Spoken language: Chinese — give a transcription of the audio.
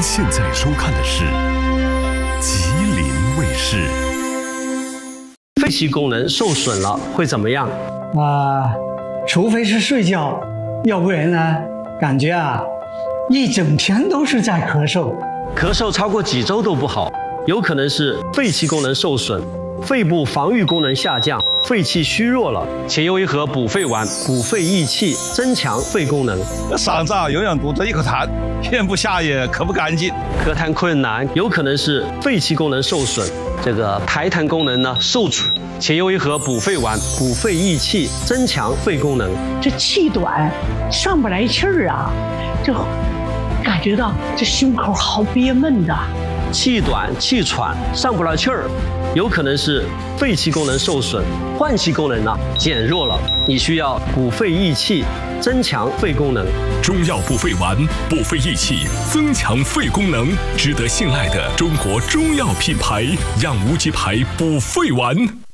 现在收看的是吉林卫视。 肺气功能受损了会怎么样？ 除非是睡觉，要不然呢，感觉一整天都是在咳嗽。 咳嗽超过几周都不好，有可能是肺气功能受损，肺部防御功能下降，肺气虚弱了。且用一盒补肺丸，补肺益气，增强肺功能。 嗓子永远堵着一口痰，咽不下也咳不干净。 咳痰困难，有可能是肺气功能受损，这个排痰功能呢受阻。且用一盒补肺丸，补肺益气，增强肺功能。 这气短，上不来气儿就感觉到这胸口好憋闷的。 气短气喘上不来气儿，有可能是肺气功能受损，换气功能减弱了，你需要补肺益气，增强肺功能。 中药补肺丸，补肺益气，增强肺功能，值得信赖的中国中药品牌——养无极牌补肺丸。